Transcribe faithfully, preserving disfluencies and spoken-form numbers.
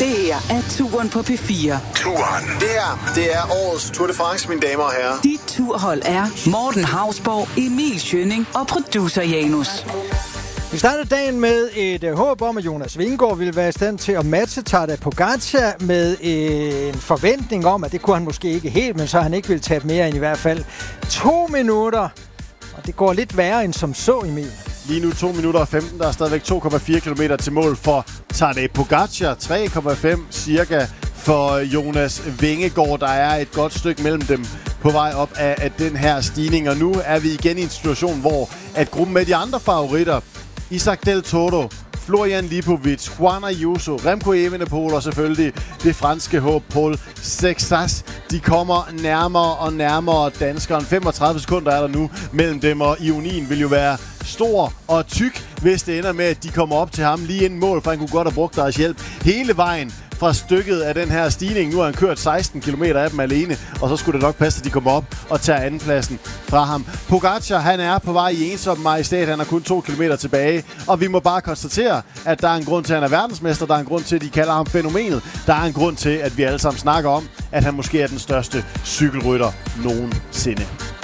Det her er Turen på P fire. Turen. Det her, det er årets Tour de France, mine damer og herrer. Dit turhold er Morten Hausborg, Emil Schønning og producer Janus. Vi starter dagen med et uh, håb om, at Jonas Vingegaard ville være i stand til at matche Tadej Pogačar med en forventning om, at det kunne han måske ikke helt, men så han ikke ville tabe mere end i hvert fald to minutter. Og det går lidt værre end som så, Emil. Lige nu to minutter og femten, der er stadigvæk to komma fire kilometer til mål for Tadej Pogačar. tre komma fem cirka for Jonas Vingegaard. Der er et godt stykke mellem dem på vej op af, af den her stigning. Og nu er vi igen i en situation, hvor at gruppen med de andre favoritter, Isaac Del Toro, Florian Lipovic, Juan Ayuso, Remco Evenepoel og selvfølgelig det franske håb Paul Sexas. De kommer nærmere og nærmere danskeren. femogtredive sekunder er der nu mellem dem, og ironien vil jo være stor og tyk, hvis det ender med, at de kommer op til ham lige inden mål, for han kunne godt have brugt deres hjælp hele vejen fra stykket af den her stigning. Nu har han kørt seksten kilometer af dem alene, og så skulle det nok passe, at de kommer op og tager andenpladsen fra ham. Pogačar, han er på vej i ensom majestæt. Han har kun to kilometer tilbage, og vi må bare konstatere, at der er en grund til, at han er verdensmester. Der er en grund til, at de kalder ham fænomenet. Der er en grund til, at vi alle sammen snakker om, at han måske er den største cykelrytter nogensinde.